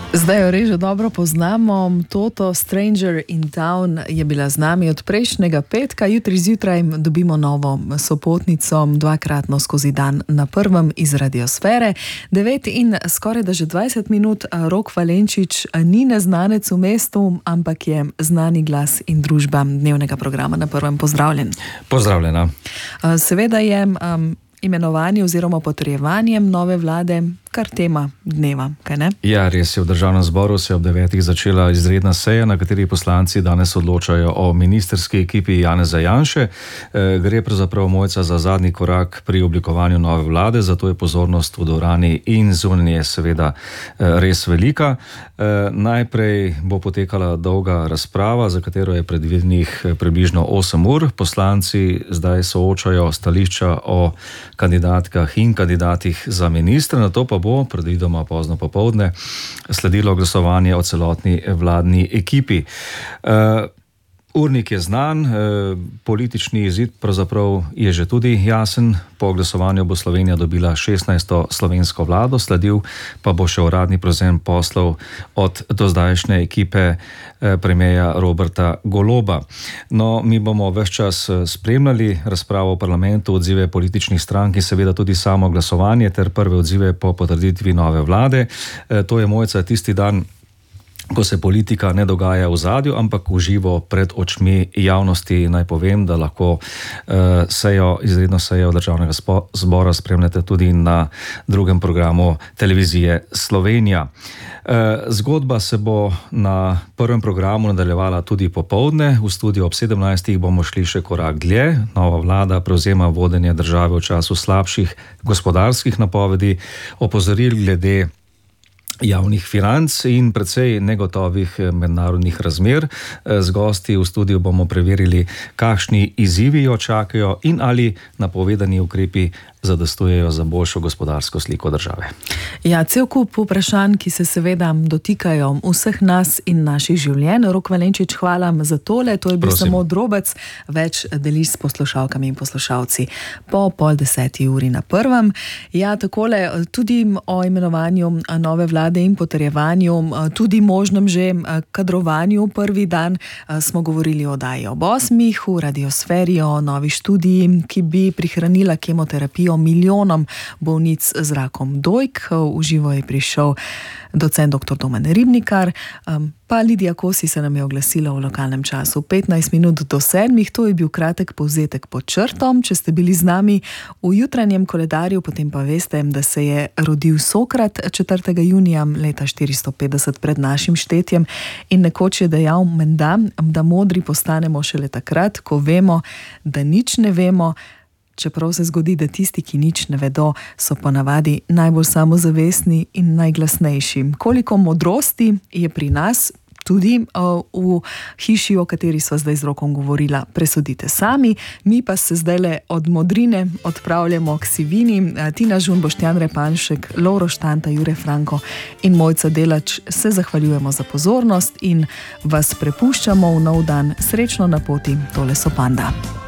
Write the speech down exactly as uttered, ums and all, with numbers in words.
Zdaj jo res že dobro poznamo. Toto Stranger in Town je bila z nami od prejšnjega petka. Jutri zjutraj dobimo novo sopotnico, dvakratno skozi dan na prvem iz Radiosfere. devet in skoraj da že dvajset minut. Rok Valenčič ni neznanec v mestu, ampak je znani glas in družba dnevnega programa na prvem. Pozdravljen. Pozdravljena. Seveda je um, imenovanje oziroma potrjevanje nove vlade kar tema dneva, kaj ne? Ja, res je. V Državnem zboru se je ob devetih začela izredna seja, na kateri poslanci danes odločajo o ministrski ekipi Janeza Janše. E, gre pravzaprav, Mojca, za zadnji korak pri oblikovanju nove vlade, zato je pozornost v dvorani in zunanje seveda res velika. E, najprej bo potekala dolga razprava, za katero je predvidenih približno osem ur. Poslanci zdaj soočajo stališča o kandidatkah in kandidatih za ministra, na to pa bo predvidoma pozno popoldne sledilo glasovanje o celotni vladni ekipi. Uh, urnik je znan, uh, politični izid pravzaprav je že tudi jasen. Po glasovanju bo Slovenija dobila šestnajsto slovensko vlado, sledil pa bo še uradni prevzem poslov od dozdajšnje ekipe premierja Roberta Goloba. No, mi bomo ves čas spremljali razpravo v parlamentu, odzive političnih strank in seveda tudi samo glasovanje ter prve odzive po potrditvi nove vlade. To je, Mojca, tisti dan, ko se politika ne dogaja v zadju, ampak uživo pred očmi javnosti. Naj povem, da lahko uh, sejo, izredno sejo Državnega zbora spremljate tudi na drugem programu televizije Slovenija. Uh, zgodba se bo na prvem programu nadaljevala tudi popoldne. V studiu ob sedemnajstih bomo šli še korak dlje. Nova vlada prevzema vodenje države v času slabših gospodarskih napovedi, opozoril glede javnih financ in precej negotovih mednarodnih razmer. Z gosti v studiu bomo preverili, kakšni izzivi jo čakajo in ali napovedani ukrepi zadostujejo za boljšo gospodarsko sliko države. Ja, cel kup vprašanj, ki se seveda dotikajo vseh nas in naših življenj. Rok Valenčič, hvala za tole. To je bil Prosim. samo drobec. Več deliš s poslušalkami in poslušalci po pol deseti uri na prvem. Ja, takole, tudi o imenovanju nove vlade in potrjevanju, tudi možnem že kadrovanju prvi dan smo govorili o oddaji ob osmih v Radiosferi, o novi študiji, ki bi prihranila kemoterapijo milijonom bolnic z rakom dojk. V živo je prišel docent doktor Domen Ribnikar, pa Lidija Kosi se nam je oglasila v lokalnem času petnajst minut do sedmih. To je bil kratek povzetek pod črtom. Če ste bili z nami v jutranjem koledarju, potem pa veste, da se je rodil Sokrat četrtega junija leta štiristo petdeset pred našim štetjem in nekoč je dejal menda, da modri postanemo šele takrat, ko vemo, da nič ne vemo. Čeprav se zgodi, da tisti, ki nič ne vedo, so ponavadi najbolj samozavestni in najglasnejši. Koliko modrosti je pri nas, tudi uh, v hiši, o kateri sva zdaj z Rokom govorila, presodite sami. Mi pa se zdajle od modrine odpravljamo k sivini. Tina Žun, Boštjan Repanšek, Lovro Štanta, Jure Franko in Mojca Delač se zahvaljujemo za pozornost in vas prepuščamo v nov dan. Srečno na poti, tole so Panda.